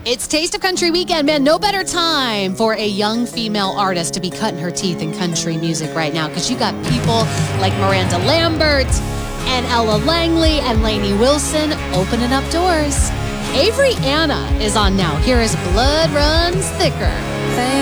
It's Taste of Country weekend, man. No better time for a young female artist to be cutting her teeth in country music right now, because you got people like Miranda Lambert and Ella Langley and Lainey Wilson opening up doors. Avery Anna is on now. Here is Blood Runs Thicker.